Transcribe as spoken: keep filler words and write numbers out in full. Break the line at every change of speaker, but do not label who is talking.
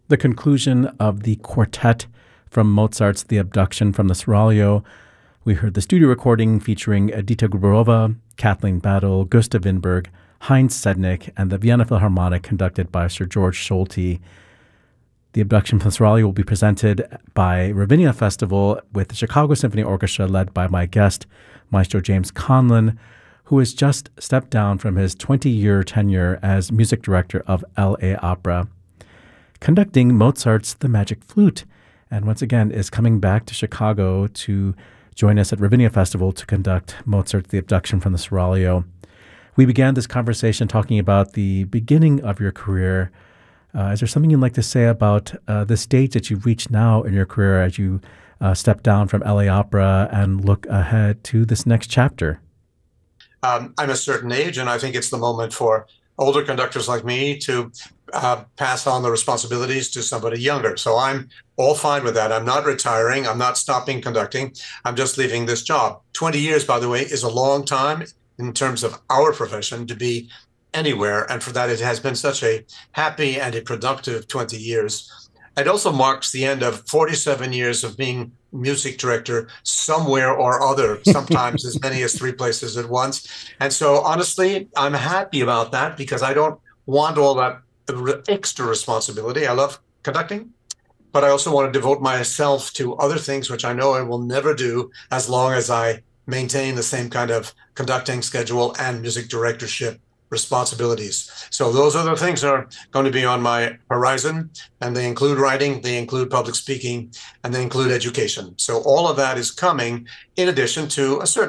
the conclusion of the quartet from Mozart's The Abduction from the Seraglio. We heard the studio recording featuring Edita Gruberova, Kathleen Battle, Gustav Winberg, Heinz Sednick, and the Vienna Philharmonic conducted by Sir George Solti. The Abduction from the Seraglio will be presented by Ravinia Festival with the Chicago Symphony Orchestra led by my guest, Maestro James Conlon, who has just stepped down from his twenty-year tenure as music director of L A Opera, conducting Mozart's The Magic Flute, and once again is coming back to Chicago to join us at Ravinia Festival to conduct Mozart's The Abduction from the Seraglio. We began this conversation talking about the beginning of your career. Uh, is there something you'd like to say about uh, the stage that you've reached now in your career as you uh, step down from L A Opera and look ahead to this next chapter?
Um, I'm a certain age, and I think it's the moment for older conductors like me to uh, pass on the responsibilities to somebody younger. So I'm all fine with that. I'm not retiring. I'm not stopping conducting. I'm just leaving this job. twenty years, by the way, is a long time in terms of our profession to be anywhere. And for that, it has been such a happy and a productive twenty years. It also marks the end of forty-seven years of being music director somewhere or other, sometimes as many as three places at once. And so honestly, I'm happy about that because I don't want all that extra responsibility. I love conducting, but I also want to devote myself to other things, which I know I will never do as long as I maintain the same kind of conducting schedule and music directorship responsibilities. So those other things are going to be on my horizon, and they include writing, they include public speaking, and they include education. So all of that is coming in addition to a certain